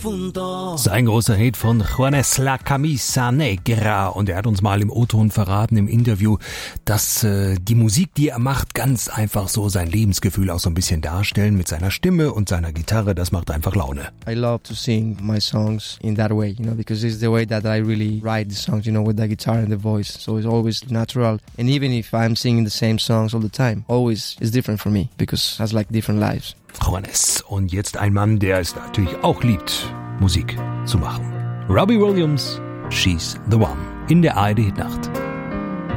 profundo. Sein großer Hit von Juanes La Camisa Negra. Und er hat uns mal im O-Ton verraten im Interview, dass die Musik, die er macht, ganz einfach so sein Lebensgefühl auch so ein bisschen darstellen mit seiner Stimme und seiner Gitarre. Das macht einfach Laune. I love to sing my songs in that way, because it's the way that I really write the songs, with the guitar and the voice. So it's always natural. And even if I'm singing the same songs all the time, always it's different for me because it has like different lives. Juanes. Und jetzt ein Mann, der es natürlich auch liebt, Musik zu machen. Robbie Williams, She's the One. In der ARD Hitnacht.